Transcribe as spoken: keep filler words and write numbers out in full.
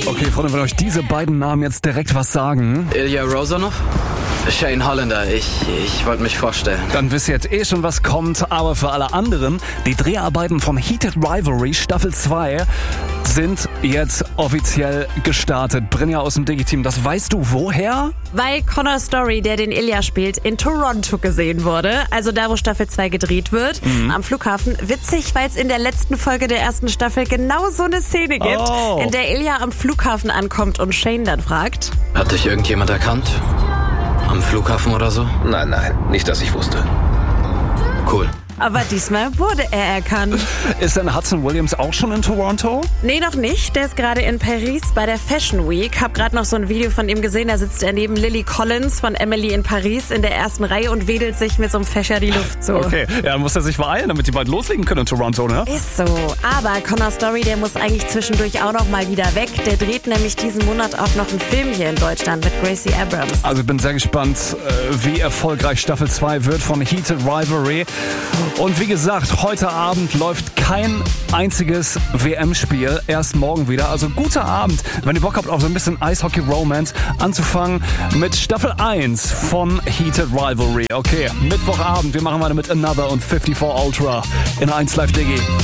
Okay, Freunde, wenn euch diese beiden Namen jetzt direkt was sagen, Ilya Rozanov? Shane Hollander, ich, ich wollte mich vorstellen. dann wisst ihr jetzt eh schon, was kommt. Aber für alle anderen, die Dreharbeiten von Heated Rivalry Staffel zwei sind jetzt offiziell gestartet. Brinja aus dem Digi-Team, das weißt du woher? Weil Connor Story, der den Ilya spielt, in Toronto gesehen wurde. Also da, wo Staffel zwei gedreht wird. Mhm. Am Flughafen. Witzig, weil es in der letzten Folge der ersten Staffel genau so eine Szene gibt, Oh. in der Ilya am Flughafen ankommt und Shane dann fragt. Hat dich irgendjemand erkannt? Am Flughafen oder so? Nein, nein, nicht, dass ich wusste. Cool. Aber diesmal wurde er erkannt. Ist denn Hudson Williams auch schon in Toronto? Nee, noch nicht. Der ist gerade in Paris bei der Fashion Week. Hab gerade noch so ein Video von ihm gesehen. Da sitzt er neben Lily Collins von Emily in Paris in der ersten Reihe und wedelt sich mit so einem Fächer die Luft so. Okay, ja, dann muss er sich beeilen, damit die bald loslegen können in Toronto, ne? Ist so. Aber Connor Story, der muss eigentlich zwischendurch auch noch mal wieder weg. Der dreht nämlich diesen Monat auch noch einen Film hier in Deutschland mit Gracie Abrams. Also ich bin sehr gespannt, äh, wie erfolgreich Staffel zwei wird von Heated Rivalry. Und wie gesagt, heute Abend läuft kein einziges W M-Spiel, erst morgen wieder. Also guter Abend, wenn ihr Bock habt auf so ein bisschen Eishockey-Romance, anzufangen mit Staffel eins von Heated Rivalry. Okay, Mittwochabend, wir machen weiter mit Another und vierundfünfzig Ultra in eins Live Digi.